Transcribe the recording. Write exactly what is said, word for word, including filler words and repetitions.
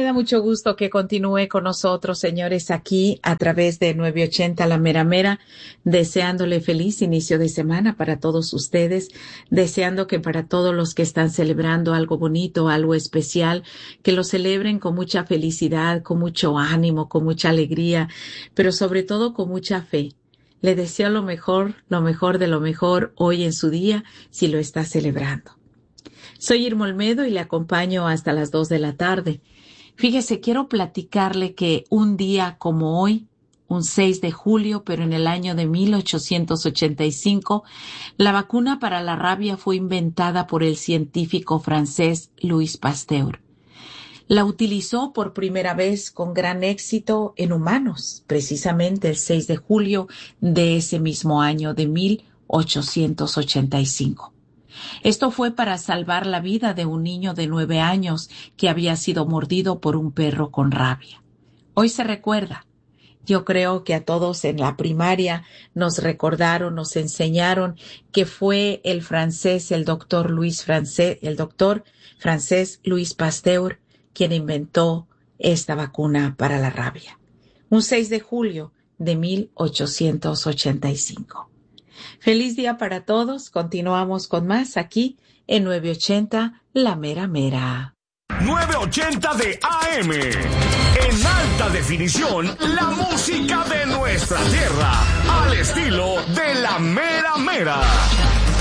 da mucho gusto que continúe con nosotros, señores, aquí a través de nueve ochenta La Mera Mera, deseándole feliz inicio de semana para todos ustedes, deseando que para todos los que están celebrando algo bonito, algo especial, que lo celebren con mucha felicidad, con mucho ánimo, con mucha alegría, pero sobre todo con mucha fe. Le deseo lo mejor, lo mejor de lo mejor hoy en su día, si lo está celebrando. Soy Irma Olmedo y le acompaño hasta las dos de la tarde. Fíjese, quiero platicarle que un día como hoy, un seis de julio, pero en el año de mil ochocientos ochenta y cinco, la vacuna para la rabia fue inventada por el científico francés Louis Pasteur. La utilizó por primera vez con gran éxito en humanos, precisamente el seis de julio de ese mismo año de mil ochocientos ochenta y cinco. Esto fue para salvar la vida de un niño de nueve años que había sido mordido por un perro con rabia. Hoy se recuerda. Yo creo que a todos en la primaria nos recordaron, nos enseñaron que fue el francés, el doctor Louis francés, el doctor francés Louis Pasteur quien inventó esta vacuna para la rabia. Un seis de julio de mil ochocientos ochenta y cinco. Feliz día para todos. Continuamos con más aquí en nueve ochenta La Mera Mera. nueve ochenta de A M. En alta definición, la música de nuestra tierra. Al estilo de La Mera Mera.